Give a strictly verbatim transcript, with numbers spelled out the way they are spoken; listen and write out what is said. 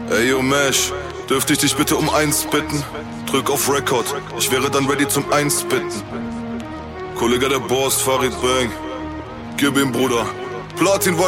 Ey, yo, Mesh, dürfte ich dich bitte um eins bitten? Drück auf Record, ich wäre dann ready zum Einspitten. Kollege der Boss, Farid Bang, gib ihm, Bruder. Platin war